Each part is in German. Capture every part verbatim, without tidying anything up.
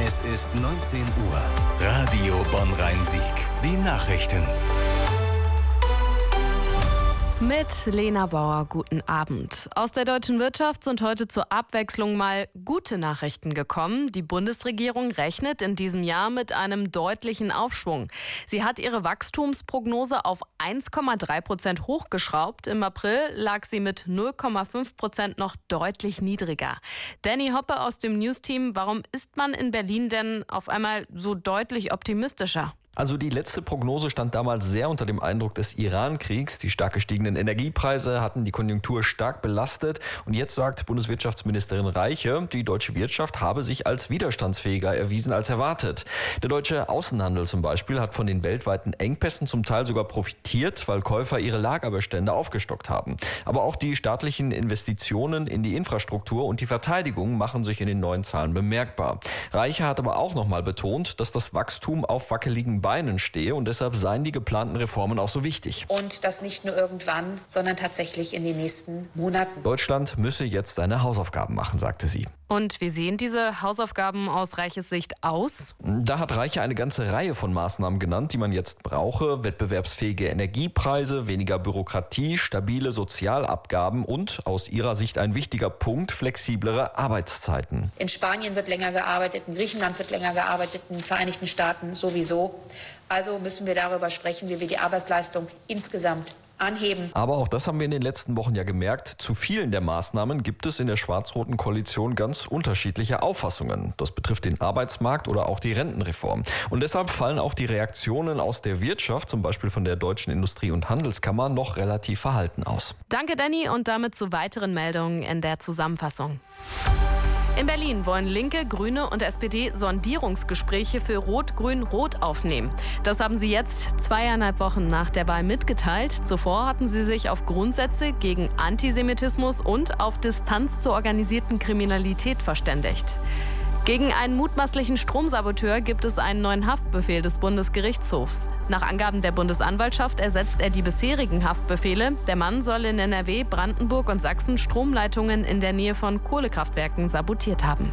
Es ist neunzehn Uhr. Radio Bonn-Rhein-Sieg. Die Nachrichten. Mit Lena Bauer, guten Abend. Aus der deutschen Wirtschaft sind heute zur Abwechslung mal gute Nachrichten gekommen. Die Bundesregierung rechnet in diesem Jahr mit einem deutlichen Aufschwung. Sie hat ihre Wachstumsprognose auf eins Komma drei Prozent hochgeschraubt. Im April lag sie mit null Komma fünf Prozent noch deutlich niedriger. Danny Hoppe aus dem News-Team, warum ist man in Berlin denn auf einmal so deutlich optimistischer? Also die letzte Prognose stand damals sehr unter dem Eindruck des Iran-Kriegs. Die stark gestiegenen Energiepreise hatten die Konjunktur stark belastet. Und jetzt sagt Bundeswirtschaftsministerin Reiche, die deutsche Wirtschaft habe sich als widerstandsfähiger erwiesen als erwartet. Der deutsche Außenhandel zum Beispiel hat von den weltweiten Engpässen zum Teil sogar profitiert, weil Käufer ihre Lagerbestände aufgestockt haben. Aber auch die staatlichen Investitionen in die Infrastruktur und die Verteidigung machen sich in den neuen Zahlen bemerkbar. Reiche hat aber auch nochmal betont, dass das Wachstum auf wackeligen Beinen stehe und deshalb seien die geplanten Reformen auch so wichtig. Und das nicht nur irgendwann, sondern tatsächlich in den nächsten Monaten. Deutschland müsse jetzt seine Hausaufgaben machen, sagte sie. Und wie sehen diese Hausaufgaben aus Reiches Sicht aus? Da hat Reiche eine ganze Reihe von Maßnahmen genannt, die man jetzt brauche. Wettbewerbsfähige Energiepreise, weniger Bürokratie, stabile Sozialabgaben und aus ihrer Sicht ein wichtiger Punkt, flexiblere Arbeitszeiten. In Spanien wird länger gearbeitet, in Griechenland wird länger gearbeitet, in den Vereinigten Staaten sowieso. Also müssen wir darüber sprechen, wie wir die Arbeitsleistung insgesamt anheben. Aber auch das haben wir in den letzten Wochen ja gemerkt. Zu vielen der Maßnahmen gibt es in der schwarz-roten Koalition ganz unterschiedliche Auffassungen. Das betrifft den Arbeitsmarkt oder auch die Rentenreform. Und deshalb fallen auch die Reaktionen aus der Wirtschaft, zum Beispiel von der Deutschen Industrie- und Handelskammer, noch relativ verhalten aus. Danke, Danny, und damit zu weiteren Meldungen in der Zusammenfassung. In Berlin wollen Linke, Grüne und S P D Sondierungsgespräche für Rot-Grün-Rot aufnehmen. Das haben sie jetzt zweieinhalb Wochen nach der Wahl mitgeteilt. Zuvor hatten sie sich auf Grundsätze gegen Antisemitismus und auf Distanz zur organisierten Kriminalität verständigt. Gegen einen mutmaßlichen Stromsaboteur gibt es einen neuen Haftbefehl des Bundesgerichtshofs. Nach Angaben der Bundesanwaltschaft ersetzt er die bisherigen Haftbefehle. Der Mann soll in N R W, Brandenburg und Sachsen Stromleitungen in der Nähe von Kohlekraftwerken sabotiert haben.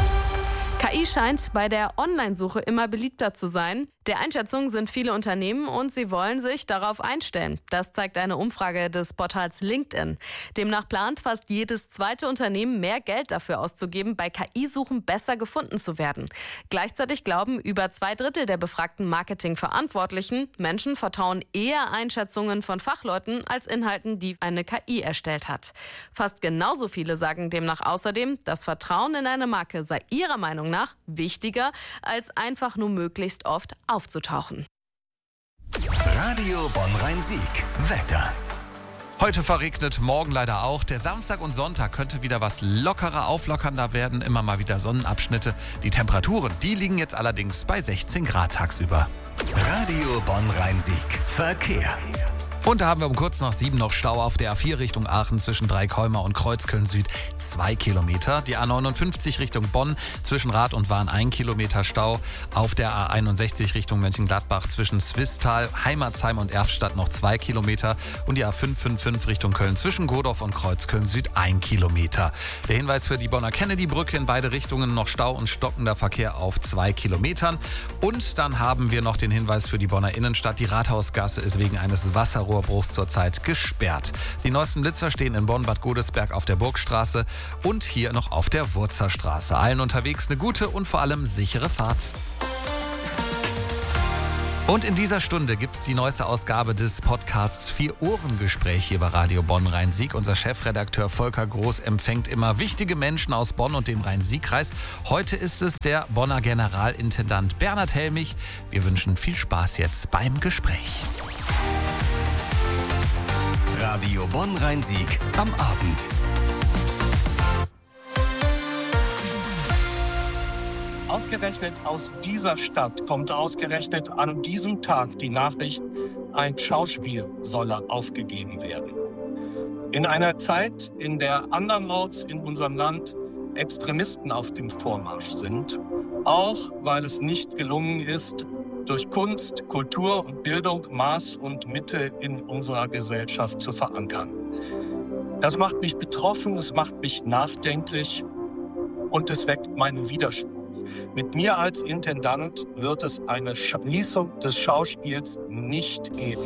K I scheint bei der Online-Suche immer beliebter zu sein. Der Einschätzung sind viele Unternehmen und sie wollen sich darauf einstellen. Das zeigt eine Umfrage des Portals LinkedIn. Demnach plant fast jedes zweite Unternehmen mehr Geld dafür auszugeben, bei K I-Suchen besser gefunden zu werden. Gleichzeitig glauben über zwei Drittel der befragten Marketingverantwortlichen, Menschen vertrauen eher Einschätzungen von Fachleuten als Inhalten, die eine K I erstellt hat. Fast genauso viele sagen demnach außerdem, das Vertrauen in eine Marke sei ihrer Meinung nach wichtiger, als einfach nur möglichst oft aufzutauchen. Radio Bonn-Rhein-Sieg. Wetter. Heute verregnet, morgen leider auch. Der Samstag und Sonntag könnte wieder was lockerer, auflockernder werden. Immer mal wieder Sonnenabschnitte. Die Temperaturen, die liegen jetzt allerdings bei sechzehn Grad tagsüber. Radio Bonn-Rhein-Sieg. Verkehr. Und da haben wir um kurz nach sieben noch Stau auf der A vier Richtung Aachen zwischen Dreikäumer und Kreuzköln Süd zwei Kilometer. Die A neunundfünfzig Richtung Bonn zwischen Rath und Wahn ein Kilometer Stau. Auf der A einundsechzig Richtung Mönchengladbach zwischen Swisttal, Heimatsheim und Erftstadt noch zwei Kilometer. Und die A fünf fünf fünf Richtung Köln zwischen Godorf und Kreuzköln Süd ein Kilometer. Der Hinweis für die Bonner Kennedy-Brücke in beide Richtungen noch Stau und stockender Verkehr auf zwei Kilometern. Und dann haben wir noch den Hinweis für die Bonner Innenstadt. Die Rathausgasse ist wegen eines Wasserrohrs Bruchs zurzeit gesperrt. Die neuesten Blitzer stehen in Bonn-Bad Godesberg auf der Burgstraße und hier noch auf der Wurzerstraße. Allen unterwegs eine gute und vor allem sichere Fahrt. Und in dieser Stunde gibt es die neueste Ausgabe des Podcasts Vier-Ohren-Gespräch hier bei Radio Bonn-Rhein-Sieg. Unser Chefredakteur Volker Groß empfängt immer wichtige Menschen aus Bonn und dem Rhein-Sieg-Kreis. Heute ist es der Bonner Generalintendant Bernhard Helmich. Wir wünschen viel Spaß jetzt beim Gespräch. Radio Bonn-Rhein-Sieg am Abend. Ausgerechnet aus dieser Stadt kommt ausgerechnet an diesem Tag die Nachricht, ein Schauspiel solle aufgegeben werden. In einer Zeit, in der andernorts in unserem Land Extremisten auf dem Vormarsch sind, auch weil es nicht gelungen ist, durch Kunst, Kultur und Bildung Maß und Mitte in unserer Gesellschaft zu verankern. Das macht mich betroffen, es macht mich nachdenklich und es weckt meinen Widerspruch. Mit mir als Intendant wird es eine Schließung des Schauspiels nicht geben.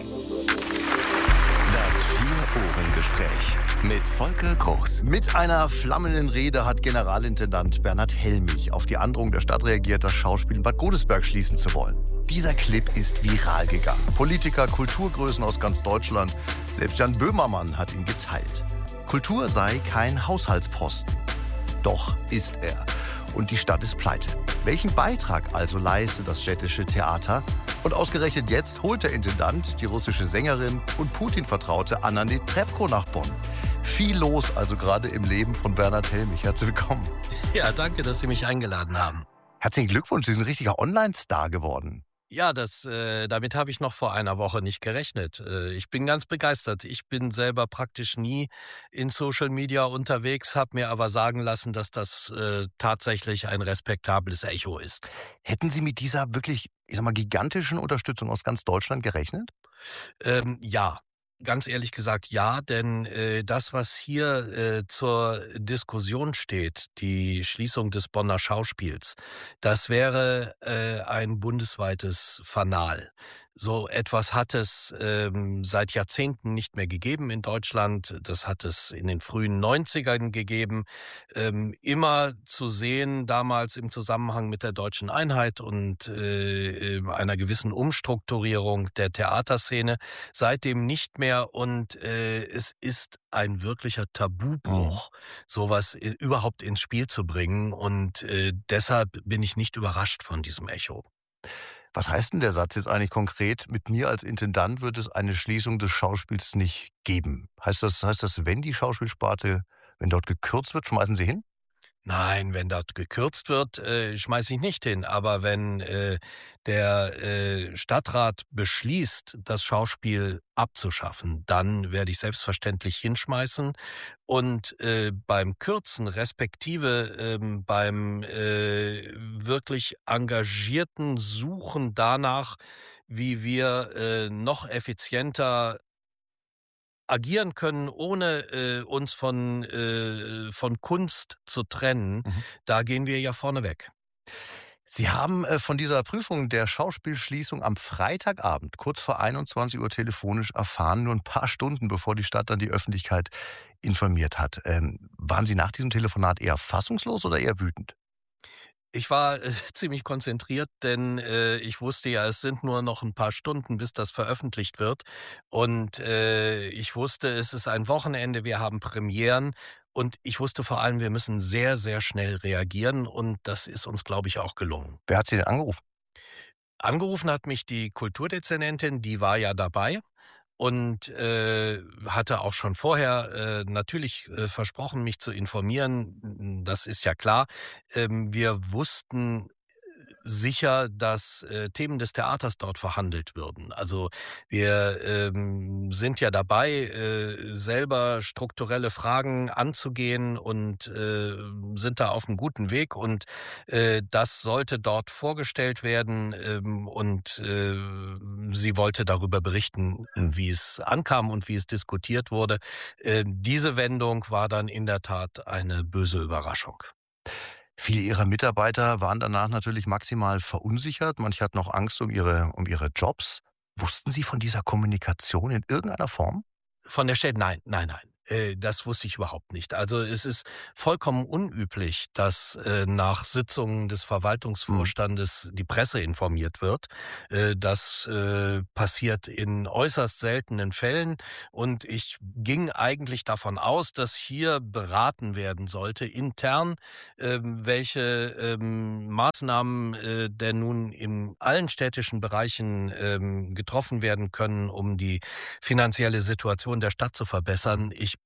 Das Vier-Ohren-Gespräch mit Volker Groß. Mit einer flammenden Rede hat Generalintendant Bernhard Helmich auf die Androhung der Stadt reagiert, das Schauspiel in Bad Godesberg schließen zu wollen. Dieser Clip ist viral gegangen. Politiker, Kulturgrößen aus ganz Deutschland, selbst Jan Böhmermann hat ihn geteilt. Kultur sei kein Haushaltsposten. Doch ist er. Und die Stadt ist pleite. Welchen Beitrag also leistet das städtische Theater? Und ausgerechnet jetzt holt der Intendant die russische Sängerin und Putin-Vertraute Anna Netrebko nach Bonn. Viel los also gerade im Leben von Bernhard Helmich. Herzlich willkommen. Ja, danke, dass Sie mich eingeladen haben. Herzlichen Glückwunsch, Sie sind ein richtiger Online-Star geworden. Ja, das, äh, damit habe ich noch vor einer Woche nicht gerechnet. Äh, ich bin ganz begeistert. Ich bin selber praktisch nie in Social Media unterwegs, habe mir aber sagen lassen, dass das äh, tatsächlich ein respektables Echo ist. Hätten Sie mit dieser wirklich, ich sag mal, gigantischen Unterstützung aus ganz Deutschland gerechnet? Ähm, ja. Ganz ehrlich gesagt ja, denn äh, das, was hier äh, zur Diskussion steht, die Schließung des Bonner Schauspiels, das wäre äh, ein bundesweites Fanal. So etwas hat es ähm, seit Jahrzehnten nicht mehr gegeben in Deutschland. Das hat es in den frühen neunzigern gegeben. Ähm, immer zu sehen, damals im Zusammenhang mit der deutschen Einheit und äh, einer gewissen Umstrukturierung der Theaterszene. Seitdem nicht mehr. Und äh, es ist ein wirklicher Tabubruch, sowas äh, überhaupt ins Spiel zu bringen. Und äh, deshalb bin ich nicht überrascht von diesem Echo. Was heißt denn der Satz jetzt eigentlich konkret? Mit mir als Intendant wird es eine Schließung des Schauspiels nicht geben. Heißt das, heißt das, wenn die Schauspielsparte, wenn dort gekürzt wird, schmeißen Sie hin? Nein, wenn dort gekürzt wird, äh, schmeiße ich nicht hin. Aber wenn äh, der äh, Stadtrat beschließt, das Schauspiel abzuschaffen, dann werde ich selbstverständlich hinschmeißen. Und äh, beim Kürzen, respektive ähm, beim äh, wirklich engagierten Suchen danach, wie wir äh, noch effizienter agieren können, ohne äh, uns von, äh, von Kunst zu trennen, Mhm. da gehen wir ja vorne weg. Sie haben äh, von dieser Prüfung der Schauspielschließung am Freitagabend kurz vor einundzwanzig Uhr telefonisch erfahren, nur ein paar Stunden bevor die Stadt dann die Öffentlichkeit informiert hat. Ähm, waren Sie nach diesem Telefonat eher fassungslos oder eher wütend? Ich war äh, ziemlich konzentriert, denn äh, ich wusste ja, es sind nur noch ein paar Stunden, bis das veröffentlicht wird. Und äh, ich wusste, es ist ein Wochenende, wir haben Premieren. Und ich wusste vor allem, wir müssen sehr, sehr schnell reagieren. Und das ist uns, glaube ich, auch gelungen. Wer hat Sie denn angerufen? Angerufen hat mich die Kulturdezernentin, die war ja dabei. Und äh, hatte auch schon vorher äh, natürlich äh, versprochen, mich zu informieren. Das ist ja klar. Ähm, wir wussten sicher, dass äh, Themen des Theaters dort verhandelt würden. Also wir ähm, sind ja dabei, äh, selber strukturelle Fragen anzugehen und äh, sind da auf einem guten Weg. Und äh, das sollte dort vorgestellt werden. Ähm, und äh, sie wollte darüber berichten, wie es ankam und wie es diskutiert wurde. Äh, diese Wendung war dann in der Tat eine böse Überraschung. Viele Ihrer Mitarbeiter waren danach natürlich maximal verunsichert. Manche hatten auch Angst um ihre, um ihre Jobs. Wussten Sie von dieser Kommunikation in irgendeiner Form? Von der Stelle, nein, nein, nein. Äh, Das wusste ich überhaupt nicht. Also es ist vollkommen unüblich, dass äh, nach Sitzungen des Verwaltungsvorstandes die Presse informiert wird. Äh, Das äh, passiert in äußerst seltenen Fällen. Und ich ging eigentlich davon aus, dass hier beraten werden sollte, intern, ähm, welche ähm, Maßnahmen äh, denn nun in allen städtischen Bereichen ähm, getroffen werden können, um die finanzielle Situation der Stadt zu verbessern. Ich